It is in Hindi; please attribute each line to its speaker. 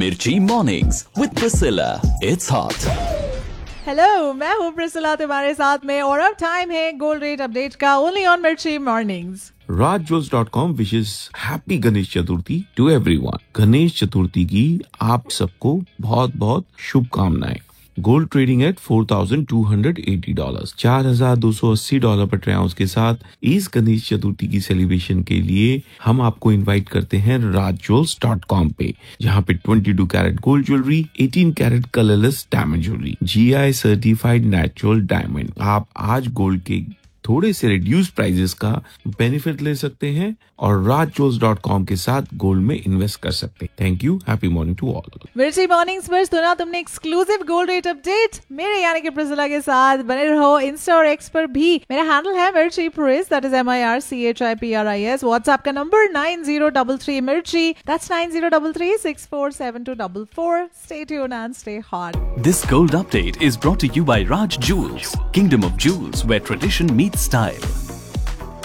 Speaker 1: मिर्ची mornings with Priscilla, it's hot.
Speaker 2: Hello, मैं हूँ प्रिसिला तुम्हारे साथ में और अब टाइम है गोल्ड रेट अपडेट का, ओनली ऑन मिर्ची mornings.
Speaker 3: rajjewels.com wishes happy Ganesh Chaturthi to everyone. Ganesh Chaturthi की आप सबको बहुत बहुत शुभकामनाएं। गोल्ड ट्रेडिंग एट $4,280, $4,280 पर ट्राउंस के साथ इस गणेश चतुर्थी की सेलिब्रेशन के लिए हम आपको इनवाइट करते हैं rajjewels.com पे, जहाँ पे 22 carat gold jewellery, 18 carat colourless diamond jewellery, GI certified natural diamond. आप आज गोल्ड के थोड़े से रिड्यूस प्राइजेस का बेनिफिट ले सकते हैं और rajjewels.com के साथ गोल्ड में इन्वेस्ट कर सकते हैं। Thank you, happy morning to all.
Speaker 2: मिर्ची मॉर्निंग्स पर सुना तुमने एक्सक्लूसिव गोल्ड रेट अपडेट मेरे यानी कि प्रिसिला के साथ। बने रहो इंस्टा और एक्स पर भी। मेरा हैंडल है मिर्ची प्रिस, दैट इज MIRCHIPRIS। व्हाट्सएप का नंबर 9033 मिर्ची, that's 9033647244। Stay tuned and stay hot.
Speaker 1: This gold update is brought to you by Raj Jewels, Kingdom of Jewels, where tradition meets style.